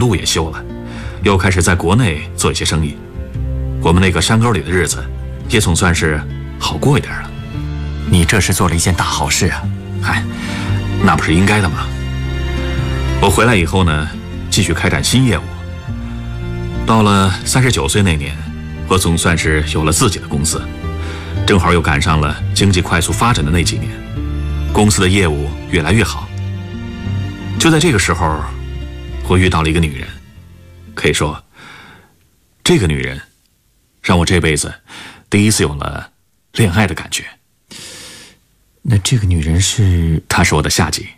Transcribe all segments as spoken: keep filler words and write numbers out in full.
路也修了，又开始在国内做一些生意。我们那个山沟里的日子，也总算是好过一点了。 你这是做了一件大好事啊！ 嗨，那不是应该的吗？我回来以后呢，继续开展新业务。到了三十九岁那年，我总算是有了自己的公司，正好又赶上了经济快速发展的那几年，公司的业务越来越好。就在这个时候，我遇到了一个女人，可以说，这个女人让我这辈子第一次有了恋爱的感觉。 那这个女人是？ 她是我的下级。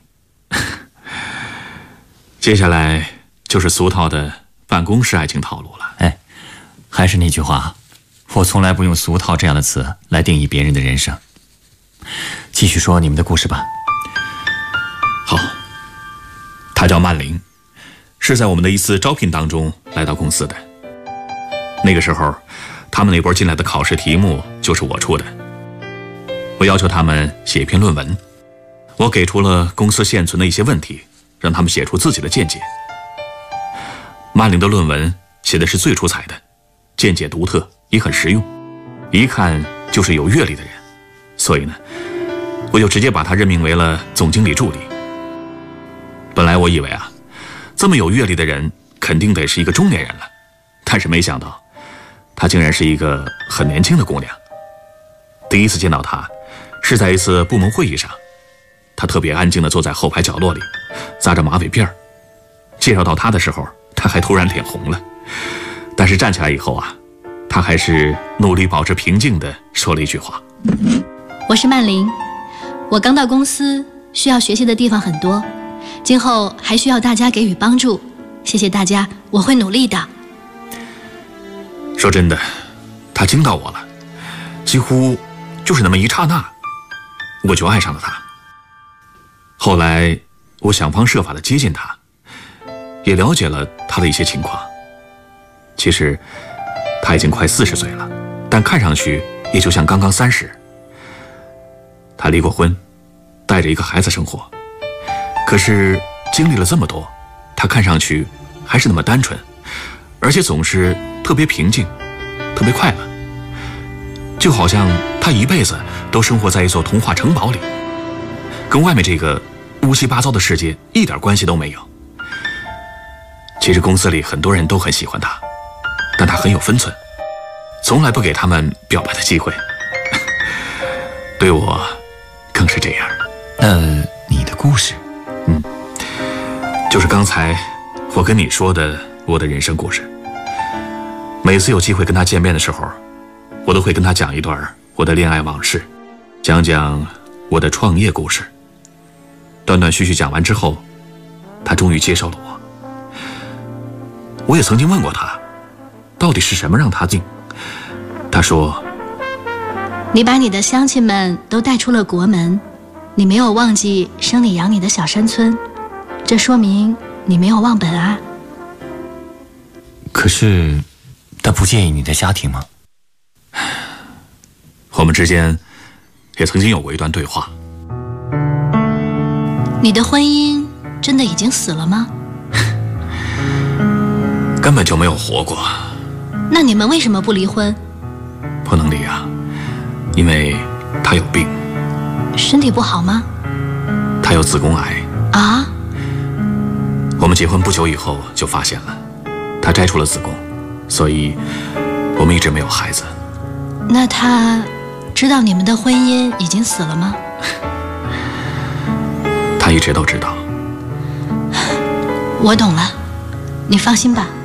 接下来就是俗套的办公室爱情套路了。 哎，还是那句话，我从来不用俗套这样的词来定义别人的人生。继续说你们的故事吧。 好，她叫曼玲，是在我们的一次招聘当中来到公司的。那个时候，他们那波进来的考试题目就是我出的。我要求他们写一篇论文，我给出了公司现存的一些问题，让他们写出自己的见解。曼玲的论文写的是最出彩的，见解独特，也很实用，一看就是有阅历的人，所以呢，我就直接把她任命为了总经理助理。本来我以为啊，这么有阅历的人肯定得是一个中年人了，但是没想到，她竟然是一个很年轻的姑娘。第一次见到她，是在一次部门会议上，她特别安静地坐在后排角落里，扎着马尾辫儿。介绍到她的时候，她还突然脸红了，但是站起来以后啊，她还是努力保持平静地说了一句话：“ 我是曼玲，我刚到公司，需要学习的地方很多，今后还需要大家给予帮助，谢谢大家，我会努力的。” 说真的，她惊到我了，几乎就是那么一刹那，我就爱上了她。后来我想方设法地接近她，也了解了她的一些情况。其实她已经快四十岁了，但看上去也就像刚刚三十。她离过婚，带着一个孩子生活，可是经历了这么多，她看上去还是那么单纯，而且总是特别平静，特别快乐，就好像她一辈子都生活在一座童话城堡里，跟外面这个乌七八糟的世界一点关系都没有。其实公司里很多人都很喜欢她，但她很有分寸，从来不给他们表白的机会。对我更是这样。 那你的故事？ 嗯，就是刚才我跟你说的我的人生故事。每次有机会跟她见面的时候，我都会跟她讲一段我的恋爱往事，讲讲我的创业故事。断断续续讲完之后，她终于接受了我。我也曾经问过她，到底是什么让她定？她说， 你把你的乡亲们都带出了国门，你没有忘记生你养你的小山村，这说明你没有忘本啊。 可是他不介意你的家庭吗？ 我们之间也曾经有过一段对话。 你的婚姻真的已经死了吗？ 根本就没有活过。 那你们为什么不离婚？ 不能离啊，因为他有病。 身体不好吗？ 他有子宫癌啊。 我们结婚不久以后就发现了，他摘除了子宫，所以我们一直没有孩子。 那他知道你们的婚姻已经死了吗？ 他一直都知道。 我懂了，你放心吧。